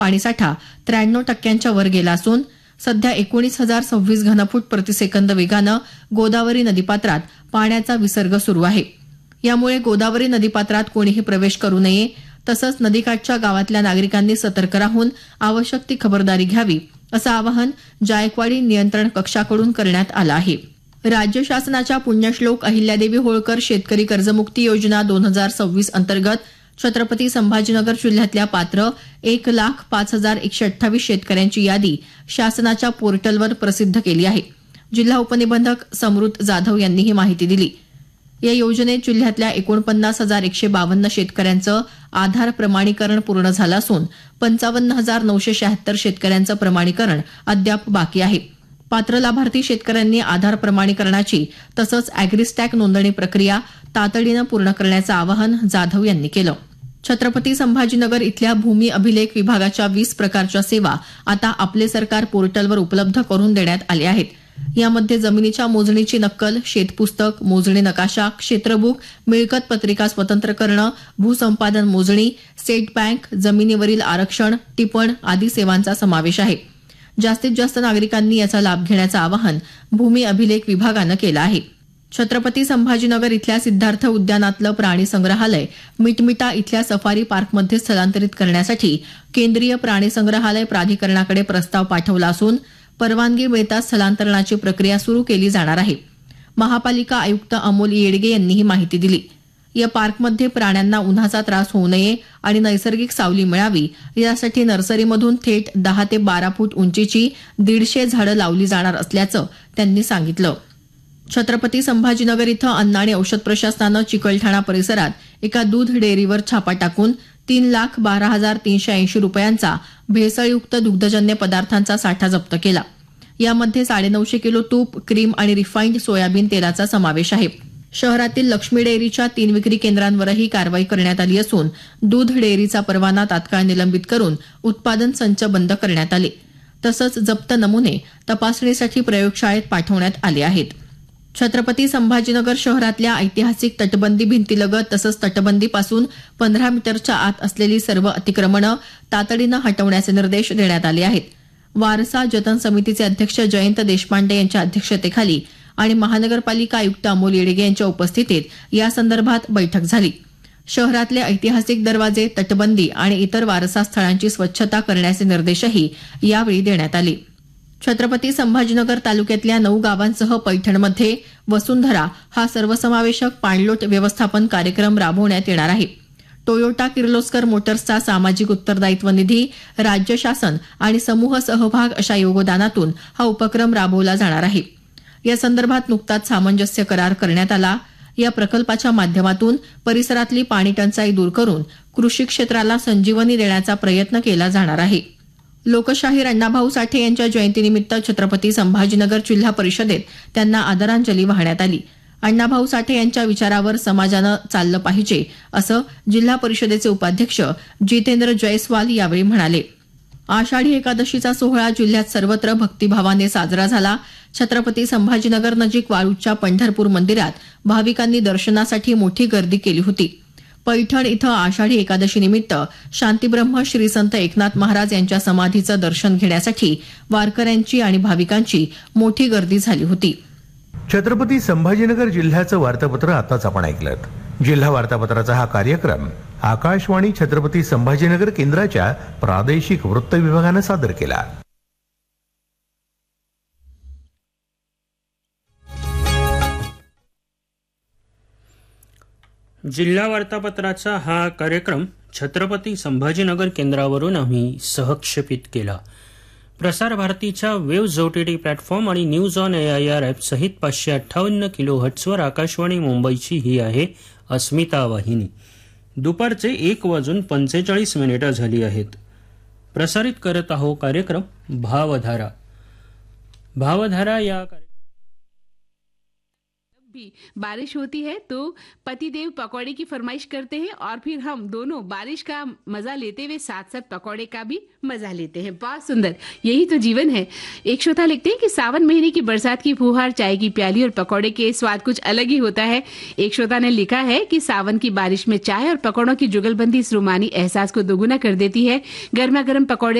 पाणीसाठा 93% वर गेला असून सध्या 19,026 घनफूट प्रतिसेकंद वेगानं गोदावरी नदीपात्रात पाण्याचा विसर्ग सुरू आहे. यामुळे गोदावरी नदीपात्रात कोणीही प्रवेश करू नये, तसंच नदीकाठच्या गावातल्या नागरिकांनी सतर्क राहून आवश्यक ती खबरदारी घ्यावी, असं आवाहन जायकवाडी नियंत्रण कक्षाकडून करण्यात आलं आहे. राज्य शासनाच्या पुण्यश्लोक अहिल्यादेवी होळकर शेतकरी कर्जमुक्ती योजना 2026 अंतर्गत छत्रपती संभाजीनगर जिल्ह्यातल्या पात्र 1,05,128 शेतकऱ्यांची यादी शासनाच्या पोर्टलवर प्रसिद्ध केली आहे. जिल्हा उपनिबंधक समृत जाधव यांनी ही माहिती दिली. या योजनेत जिल्ह्यातल्या 49,152 शेतकऱ्यांचं आधार प्रमाणीकरण पूर्ण झालं असून 55,976 शेतकऱ्यांचं प्रमाणीकरण अद्याप बाकी आहे. पात्र लाभार्थी शेतकऱ्यांनी आधार प्रमाणीकरणाची तसंच अॅग्रिस्टॅक नोंदणी प्रक्रिया तातडीनं पूर्ण करण्याचं आवाहन जाधव यांनी केलं. छत्रपती संभाजीनगर इथल्या भूमी अभिलेख विभागाच्या 20 प्रकारच्या सेवा आता आपले सरकार पोर्टलवर उपलब्ध करून देण्यात आल्या आहेत. यामध्ये जमिनीच्या मोजणीची नक्कल, शेतपुस्तक, मोजणी नकाशा, क्षेत्रबुक, मिळकत पत्रिका स्वतंत्र करणं, भूसंपादन मोजणी, स्टेट बँक, जमिनीवरील आरक्षण, टिपण आदी सेवांचा समावेश आहे. जास्तीत जास्त नागरिकांनी याचा लाभ घेण्याचं आवाहन भूमी अभिलेख विभागानं केलं आहे. छत्रपती संभाजीनगर इथल्या सिद्धार्थ उद्यानातलं प्राणी संग्रहालय मिटमिटा इथल्या सफारी पार्कमध्ये स्थलांतरित करण्यासाठी केंद्रीय प्राणी संग्रहालय प्राधिकरणाकडे प्रस्ताव पाठवला असून परवानगी मिळताच स्थलांतरणाची प्रक्रिया सुरू केली जाणार आहे. महापालिका आयुक्त अमोल येडगे यांनी ही माहिती दिली. या पार्कमध्ये प्राण्यांना उन्हाचा त्रास होऊ नये आणि नैसर्गिक सावली मिळावी यासाठी नर्सरीमधून थेट 10 ते 12 फूट उंचीची 150 झाडं लावली जाणार असल्याचं त्यांनी सांगितलं. छत्रपती संभाजीनगर इथं अन्न आणि औषध प्रशासनानं चिकलठाणा परिसरात एका दूध डेअरीवर छापा टाकून 3,12,380 रुपयांचा भेसळयुक्त दुग्धजन्य पदार्थांचा साठा जप्त केला. यामध्ये 950 किलो तूप, क्रीम आणि रिफाईंड सोयाबीन तेलाचा समावेश आहे. शहरातील लक्ष्मी डेअरीच्या 3 विक्री केंद्रांवरही कारवाई करण्यात आली असून दूध डेअरीचा परवाना तात्काळ निलंबित करून उत्पादन संच बंद करण्यात आले. तसंच जप्त नमुने तपासणीसाठी प्रयोगशाळेत पाठवण्यात आले आहेत. छत्रपती संभाजीनगर शहरातल्या ऐतिहासिक तटबंदी भिंतीलगत तसंच तटबंदीपासून 15 मीटरच्या आत असलेली सर्व अतिक्रमणं तातडीनं हटवण्याचे निर्देश देण्यात आले आहेत. वारसा जतन समितीचे अध्यक्ष जयंत देशपांडे यांच्या अध्यक्षतेखाली आणि महानगरपालिका आयुक्त अमोल येडगे यांच्या उपस्थितीत यासंदर्भात बैठक झाली. शहरातले ऐतिहासिक दरवाजे, तटबंदी आणि इतर वारसा स्थळांची स्वच्छता करण्याचे निर्देशही यावेळी देण्यात आले. छत्रपती संभाजीनगर तालुक्यातल्या 9 गावांसह पैठणमध्ये वसुंधरा हा सर्वसमावेशक पाणलोट व्यवस्थापन कार्यक्रम राबवण्यात येणार आहे. टोयोटा किर्लोस्कर मोटर्सचा सामाजिक उत्तरदायित्व निधी, राज्य शासन आणि समूह सहभाग अशा योगदानातून हा उपक्रम राबवला जाणार आहे. या संदर्भात नुकताच सामंजस्य करार करण्यात आला. या प्रकल्पाच्या माध्यमातून परिसरातली पाणी टंचाई दूर करून कृषी क्षेत्राला संजीवनी देण्याचा प्रयत्न केला जाणार आहे. लोकशाहीर अण्णाभाऊ साठे यांच्या जयंतीनिमित्त छत्रपती संभाजीनगर जिल्हा परिषदेत त्यांना आदरांजली वाहण्यात आली. अण्णाभाऊ साठे यांच्या विचारावर समाजानं चाललं पाहिजे असं जिल्हा परिषदेचे उपाध्यक्ष जितेंद्र जयस्वाल यावेळी म्हणाले. आषाढी एकादशीचा सोहळा जिल्ह्यात सर्वत्र भक्तिभावाने साजरा झाला. छत्रपती संभाजीनगर नजीक वाळूजच्या पंढरपूर मंदिरात भाविकांनी दर्शनासाठी मोठी गर्दी केली होती. पैठण इथं आषाढी एकादशीनिमित्त शांतीब्रह्म श्री संत एकनाथ महाराज यांच्या समाधीचं दर्शन घेण्यासाठी वारकऱ्यांची आणि भाविकांची मोठी गर्दी झाली होती. छत्रपती संभाजीनगर जिल्ह्याचं वार्तापत्र आताच आपण ऐकलं. जिल्हा वार्तापत्राचा हा कार्यक्रम आकाशवाणी छत्रपती संभाजीनगर केंद्राच्या प्रादेशिक वृत्त विभागानं सादर केला. जिल्हा वार्तापत्राचा हा कार्यक्रम छत्रपती संभाजीनगर केंद्रावरून आम्ही सहक्षेपित केला. प्रसार भारतीच्या वेव्ज OTT प्लॅटफॉर्म आणि न्यूज ऑन AIR ॲप सहित 558 किलोहर्ट्झवर आकाशवाणी मुंबईची ही आहे अस्मिता वाहिनी. दुपारचे 1:45 झाली आहेत. प्रसारित करत आहो कार्यक्रम भावधारा. भावधारा या भी बारिश होती है तो पतिदेव पकौड़े की फरमाइश करते हैं और फिर हम दोनों बारिश का मजा लेते हुए साथ साथ पकौड़े का भी मजा लेते हैं। बहुत सुंदर, यही तो जीवन है। एक श्रोता लिखते हैं कि सावन महीने की बरसात की फुहार, चाय की प्याली और पकौड़े के स्वाद कुछ अलग ही होता है। एक श्रोता ने लिखा है कि सावन की बारिश में चाय और पकौड़ों की जुगलबंदी इस रूमानी एहसास को दोगुना कर देती है। गर्मा गर्म पकौड़े